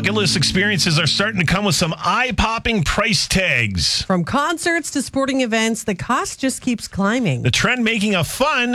bucket list experiences are starting to come with some eye-popping price tags. From concerts to sporting events, the cost just keeps climbing. The trend making fun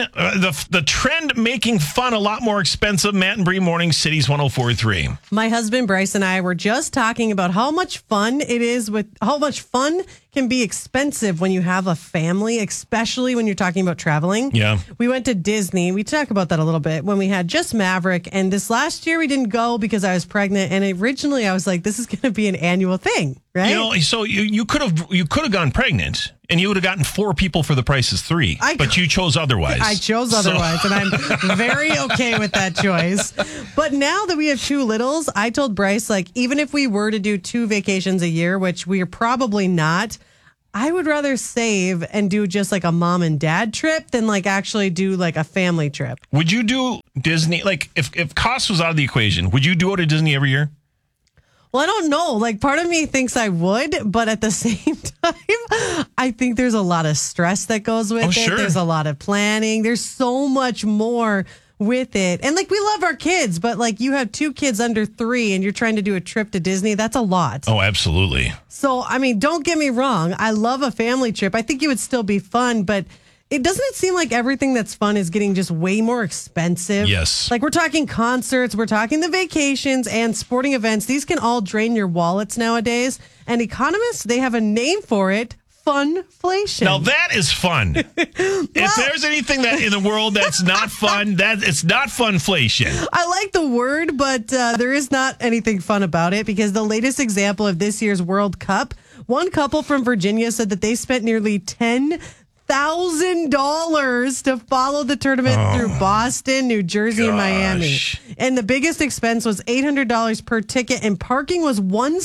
a lot more expensive. Matt and Bree Morning, Cities 104.3. My husband Bryce and I were just talking about how much fun can be expensive when you have a family, especially when you're talking about traveling. Yeah. We went to Disney. We talked about that a little bit when we had just Maverick. And this last year we didn't go because I was pregnant. And originally I was like, this is going to be an annual thing, right? You know, so you could have gone pregnant and you would have gotten 4 people for the price of 3. But you chose otherwise. I chose otherwise. And I'm very okay with that choice. But now that we have 2 littles, I told Bryce, like, even if we were to do 2 vacations a year, which we are probably not, I would rather save and do just like a mom and dad trip than like actually do like a family trip. Would you do Disney? Like if cost was out of the equation, would you go to Disney every year? Well, I don't know. Like part of me thinks I would, but at the same time, I think there's a lot of stress that goes with it. Sure. There's a lot of planning. There's so much more with it. And like we love our kids, but like you have 2 kids under 3 and you're trying to do a trip to Disney, that's a lot. Oh, absolutely. So, I mean, don't get me wrong. I love a family trip. I think it would still be fun, but doesn't seem like everything that's fun is getting just way more expensive? Yes. Like we're talking concerts, we're talking the vacations and sporting events. These can all drain your wallets nowadays. And economists, they have a name for it. Funflation. Now that is fun. If there's anything that in the world that's not fun, it's not funflation. I like the word, but there is not anything fun about it because the latest example of this year's World Cup, one couple from Virginia said that they spent nearly $10,000 to follow the tournament through Boston, New Jersey, and Miami. And the biggest expense was $800 per ticket, and parking was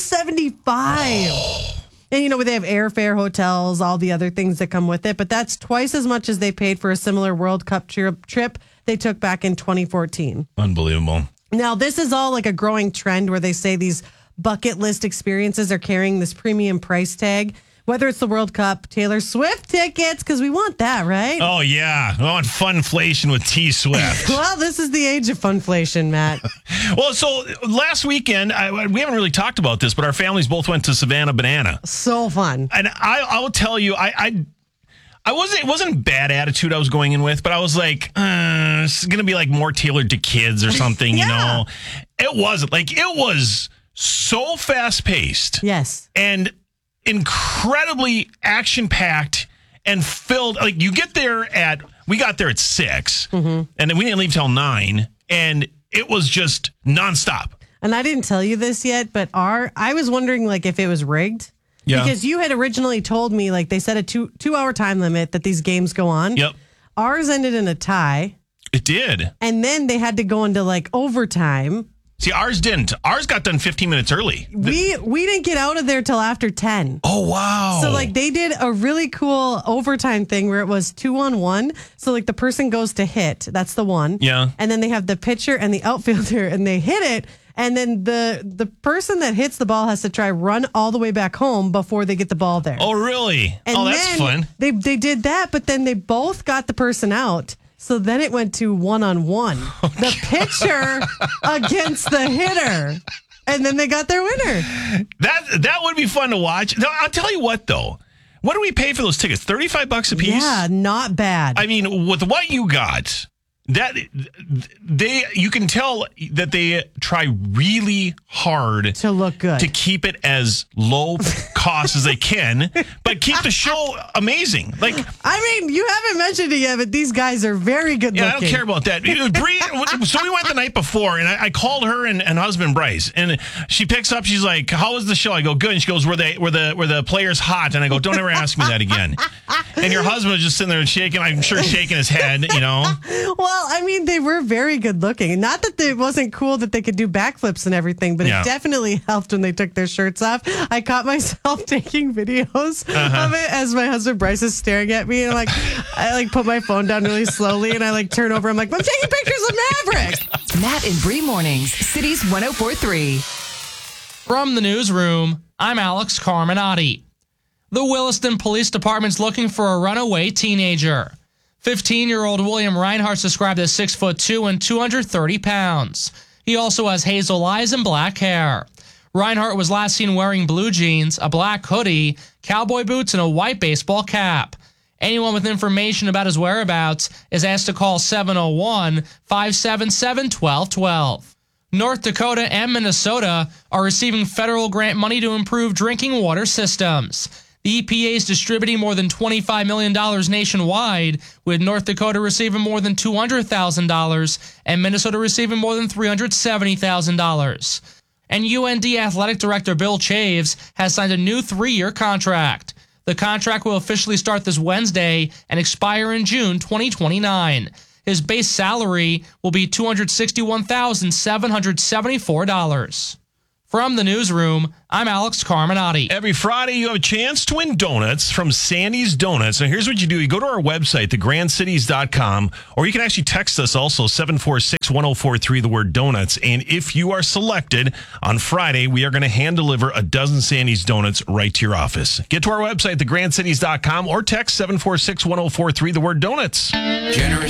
$175. And, you know, they have airfare, hotels, all the other things that come with it. But that's twice as much as they paid for a similar World Cup trip they took back in 2014. Unbelievable. Now, this is all like a growing trend where they say these bucket list experiences are carrying this premium price tag. Whether it's the World Cup, Taylor Swift tickets, because we want that, right? Oh, yeah. I want funflation with T Swift. Well, this is the age of funflation, Matt. Well, so last weekend, we haven't really talked about this, but our families both went to Savannah Banana. So fun. And I will tell you, it wasn't a bad attitude I was going in with, but I was like, it's going to be like more tailored to kids or something, you know? It wasn't. Like, it was so fast-paced. Yes. And incredibly action-packed and filled. Like, we got there at 6, and then we didn't leave till 9, and it was just nonstop. And I didn't tell you this yet, but I was wondering, like, if it was rigged. Yeah. Because you had originally told me, like, they set a two-hour time limit that these games go on. Yep. Ours ended in a tie. It did. And then they had to go into, like, overtime. See, ours didn't. Ours got done 15 minutes early. We didn't get out of there till after 10. Oh, wow. So, like, they did a really cool overtime thing where it was 2-on-1. So, like, the person goes to hit. That's the one. Yeah. And then they have the pitcher and the outfielder, and they hit it. And then the person that hits the ball has to try run all the way back home before they get the ball there. Oh, really? And that's fun. They did that, but then they both got the person out. So then it went to 1-on-1. The pitcher against the hitter. And then they got their winner. That would be fun to watch. Now, I'll tell you what, though. What do we pay for those tickets? $35 a piece? Yeah, not bad. I mean, with what you got, you can tell that they try really hard to look good, to keep it as low cost as they can, but keep the show amazing. Like, I mean, you haven't mentioned it yet, but these guys are very good looking. I don't care about that. Bree, so we went the night before, and I called her and husband Bryce, and she picks up. She's like, "How was the show?" I go, "Good." And she goes, "Were the players hot?" And I go, "Don't ever ask me that again." And your husband was just sitting there and shaking. I'm sure shaking his head. You know. Well, I mean, they were very good looking. Not that it wasn't cool that they could do backflips and everything, but it definitely helped when they took their shirts off. I caught myself taking videos of it as my husband Bryce is staring at me, and I put my phone down really slowly, and I turn over. I'm like, I'm taking pictures of Maverick. Matt and Bree Mornings, Cities 104.3. From the newsroom, I'm Alex Carminati. The Williston Police Department's looking for a runaway teenager. 15-year-old William Reinhardt's described as 6'2" and 230 pounds. He also has hazel eyes and black hair. Reinhart was last seen wearing blue jeans, a black hoodie, cowboy boots, and a white baseball cap. Anyone with information about his whereabouts is asked to call 701-577-1212. North Dakota and Minnesota are receiving federal grant money to improve drinking water systems. The EPA is distributing more than $25 million nationwide, with North Dakota receiving more than $200,000 and Minnesota receiving more than $370,000. And UND Athletic Director Bill Chaves has signed a new 3-year contract. The contract will officially start this Wednesday and expire in June 2029. His base salary will be $261,774. From the newsroom, I'm Alex Carminati. Every Friday, you have a chance to win donuts from Sandy's Donuts. Now, here's what you do. You go to our website, thegrandcities.com, or you can actually text us also, 746-1043, the word donuts. And if you are selected on Friday, we are going to hand deliver a dozen Sandy's Donuts right to your office. Get to our website, thegrandcities.com, or text 746-1043, the word donuts. Generous